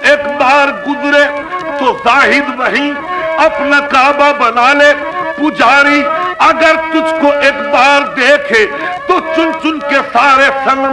एक बार गुजरे तो जाहिद वहीं अपना काबा बना ले। पुजारी अगर तुझको एक बार देखे तो चुन चुन के सारे संग